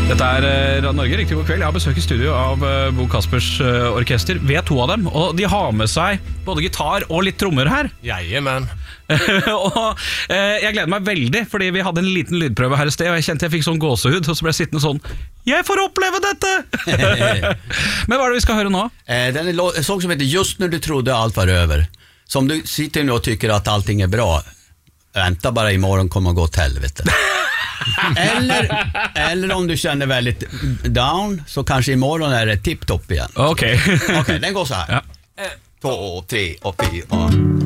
Dette Radio Norge, riktig god kveld. Jeg har besøk i studio av Bo Kaspers orkester. Vi er 2 av dem, og de har med seg både gitar og litt trommer her. Jajamän. Og jeg gleder meg veldig, fordi vi hadde en liten lydprøve her i sted, og jeg kjente jeg fikk sånn gåsehud, og så ble jeg sittende sånn, jeg får oppleve dette! Men hva er det vi skal høre nå? Det er en sång som heter Just när du trodde allt var över. Så om du sitter nu och tycker att allting är bra, vänta bara, imorgon kommer gå till helvete. Eller om du känner väldigt down, så kanske imorgon är det tipptopp igen. Okej, den går så här. Ja. 1, 2, 3 och 4.